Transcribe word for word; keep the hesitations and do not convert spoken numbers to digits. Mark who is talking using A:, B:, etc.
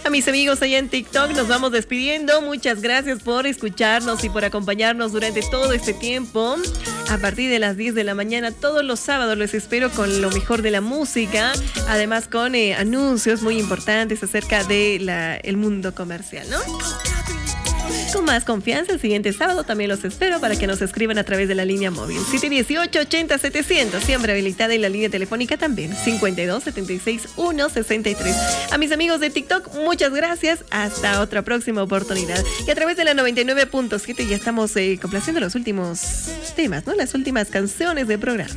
A: A mis amigos allá en TikTok nos vamos despidiendo. Muchas gracias por escucharnos y por acompañarnos durante todo este tiempo. A partir de las diez de la mañana, todos los sábados les espero con lo mejor de la música. Además con eh, anuncios muy importantes acerca de la, el mundo comercial, ¿no? Con más confianza, el siguiente sábado también los espero para que nos escriban a través de la línea móvil siete uno ocho, ochenta, setecientos, siempre habilitada, y la línea telefónica también cincuenta y dos, setenta y seis, ciento sesenta y tres. A mis amigos de TikTok, muchas gracias, hasta otra próxima oportunidad. Y a través de la noventa y nueve punto siete ya estamos eh, complaciendo los últimos temas, ¿no? Las últimas canciones del programa.